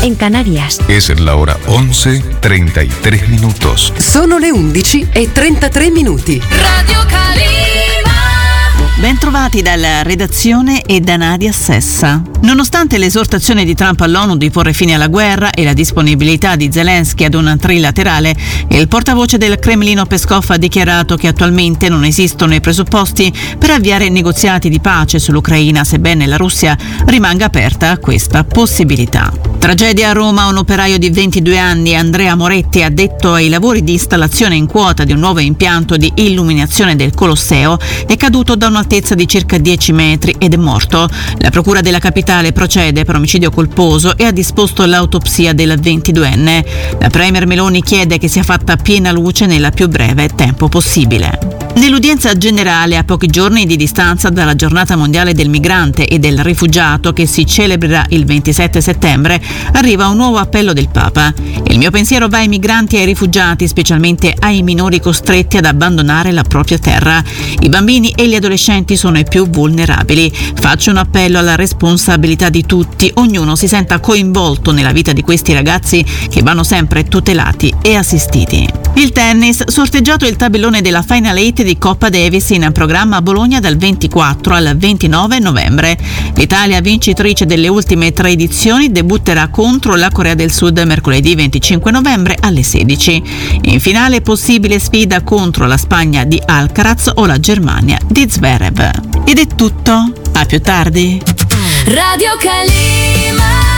en Canarias. Es la hora 11:33 minutos. Sono le 11:33. Radio Calima. Bentrovati dalla redazione e da Nadia Sessa. Nonostante l'esortazione di Trump all'ONU di porre fine alla guerra e la disponibilità di Zelensky ad un trilaterale, il portavoce del Cremlino Peskov ha dichiarato che attualmente non esistono i presupposti per avviare negoziati di pace sull'Ucraina, sebbene la Russia rimanga aperta a questa possibilità. Tragedia a Roma, un operaio di 22 anni, Andrea Moretti, addetto ai lavori di installazione in quota di un nuovo impianto di illuminazione del Colosseo, è caduto da un'altezza di circa 10 metri ed è morto. La procura della capitale procede per omicidio colposo e ha disposto l'autopsia del 22enne. La premier Meloni chiede che sia fatta piena luce nella più breve tempo possibile. Nell'udienza generale, a pochi giorni di distanza dalla giornata mondiale del migrante e del rifugiato che si celebrerà il 27 settembre, arriva un nuovo appello del Papa. Il mio pensiero va ai migranti e ai rifugiati, specialmente ai minori costretti ad abbandonare la propria terra. I bambini e gli adolescenti sono i più vulnerabili. Faccio un appello alla responsabilità di tutti. Ognuno si senta coinvolto nella vita di questi ragazzi che vanno sempre tutelati e assistiti. Il tennis, sorteggiato il tabellone della Final 8 di Coppa Davis in programma a Bologna dal 24 al 29 novembre. L'Italia, vincitrice delle ultime 3 edizioni, debutterà contro la Corea del Sud mercoledì 25 novembre alle 16. In finale possibile sfida contro la Spagna di Alcaraz o la Germania di Zverev. Ed è tutto, a più tardi. Radio Calima.